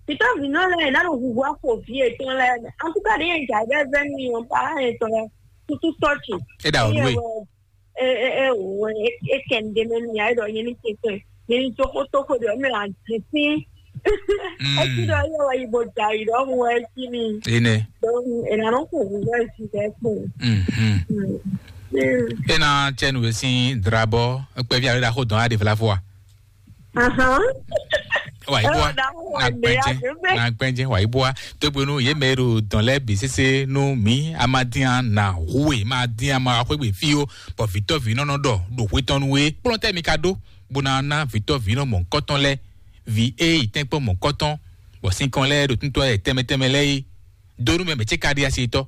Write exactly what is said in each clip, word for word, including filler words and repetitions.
Putain, non, là, là, on vous voit pour vie et tout, là. En tout cas, rien qu'à des amis, on parle, et tout, tout, tout sorti. Et là, oui. Eh, eh, oui, et qu'un des mêmes, il y a, il y a une question. Il y a une chose, tout, tout, de mélange, c'est si. Et puis, là, il y a une bonne taille, là, ouais, qui m'y. Et ne. Donc, et là, non, pour vous voir, si c'est tout. Hum, et non, tiens, nous aussi, drabo, on peut venir à la route dans la de la voix. Ah, ah. Ouais, bois. Na penje wa iboa to gbenu ye meru don le bi sese no mi amadian na huwe ma dia ma kwegbe fio po Victor Vino no do do weton we plonte mi kado bona na Victor Vino mon coton le vi e itin po mon coton bo sin kon le do tunto e teme teme le doru me me che kadi asito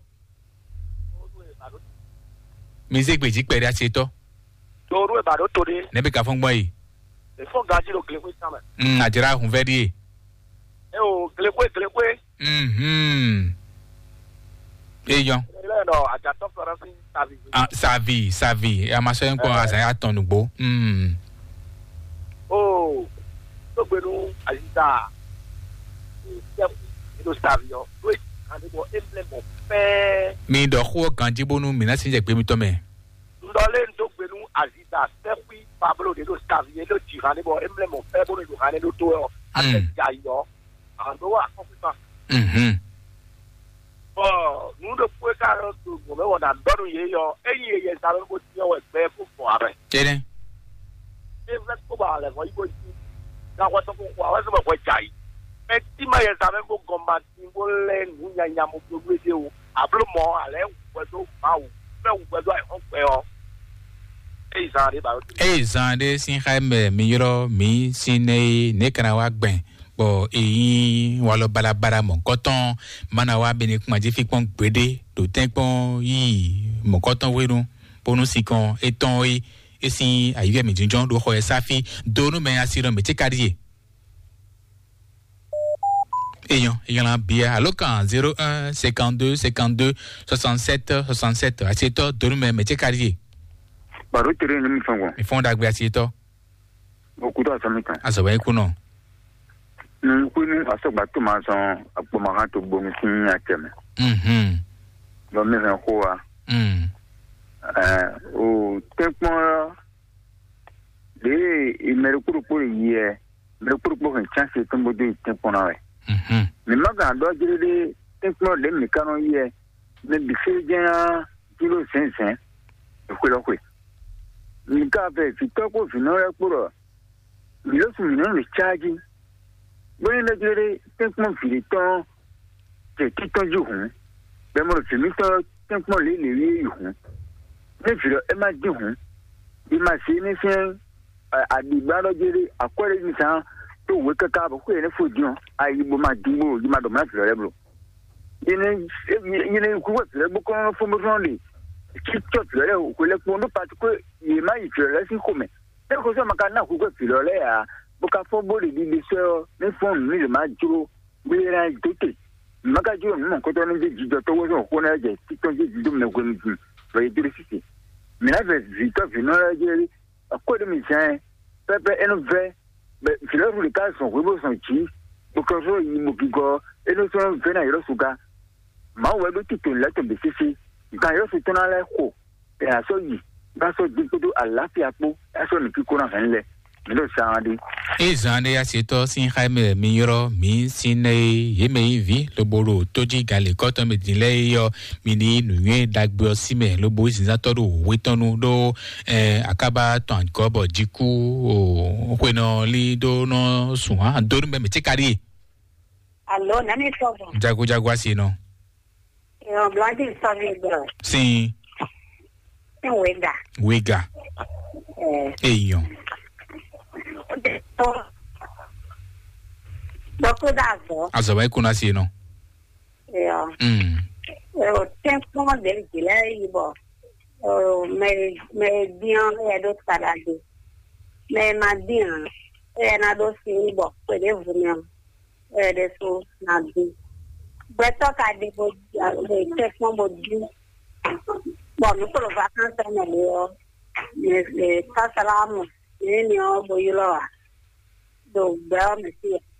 mi ze gbe ji pere asito doru e ba do tori ne be ka fon gbo yi e fo gaji lo kle sama mm ajira hun vedi e o kle kwe kle kwe mhm eyan le no aja to fara sin savi ah savi savi e ma so en ko asa ya ton ugbo mm oh to gbenu ajita e do savi yo we and go emblem of pe mi do kho kan jibonu mi na sin je pe mi to me ndole ndo gbenu ajita sepi Pablo de los Tavier de Tirane bo emblem of pe bo do hane do to ate jayo ando wa ko pa mhm oh nu do pe ka ro to mo me wona ndoru ye yo eyi ye sa ro ko ti o pe fu fo are tene e vlet ko ba le ko ibo ti na wa to ko wa so ko jai e ti ma ye sa me ko gomba ti bo le nu nya nya mo gbo gbe o ablo mo ale wo do ma wo pe wo do ai on pe o e zande sin khaime mi yoro mi sine ne kana wa gben bo eyin wa lo balabara mon coton mana wa beni kuma je fi pon gbede do ten pon yi mon coton werun bonu sikon eton e esin ayiwe mi jinjon do ko e safi do no me asiro me ti kadiye eyan eyan la bia alokan zero un cinquante-deux cinquante-deux soixante-sept soixante-sept aseto do no me me ti kadiye baro tere ni mi fango mi fonda gbe asito okudo asamika asoba iku no nu ku ni asogba to ma son apo ma ha to gbo mi sin ateme mhm lo mi ran ko wa mm eh o tempon de imere kuru kuru ye mere kuru kuru chance to mo de tempon na we mhm mi maga do jire de tempon de mi kanu ye me bi se jan kilo sensen ko lo ko nika fe fitoko finore kuro milo su mino le charge boni le jere tempon filiton te titon ju hun be mo fi mi to tempon le le wi hun ne filo e ma di hun bi ma si ni fin adigba lo jere akore ni san to we kaka bo ko ne fo dion ayi bo ma digbo yi ma do ma filo le bro yene yene ku wa le bo ko fo mo ron ki to le ko le ko no pat ko ye ma yi le si ko me e ko so maka na ku ko filo le ya bo ka fo bo le di de so ne fo mi le ma juro bi ra dote maka juro mo ko to ne ji do to wo so ko na je ti to ji dum ne ko ni ba yi dire sisi mi na ve vito fino la je ko de mi sen pepe eno ve be filo ru le ka so ko bo so chi bo ko so yi mo ki go eno so ve na yo suga ma we do ti to le to be sisi kan yo se tona le ko e aso yi ba so dikodo alafia po aso ni kiko na hanle mi lo saandi e zande ya seto sin khaime mi yoro mi sine yeme vi lo boro toji gale koto me dile yo mi ni nuye dagbe osime lo bo sin zatoro wetonu do eh akaba ton kobo jiku o kweno li do no suwa do me me tikari allo nani sobo jago jago asino yo blandi savi bro sim wega wega eh eyon to doko dazo azoba ikuna sino yo mm o tempo del gilei bo o me me bien e do tarade me ma bien e na do si bo pede vunyo e de so na di beto ka di bo de tempo bo di bo mi ko vacanza na leo ne ne ta salamu ne ni o bo yilo do ba me si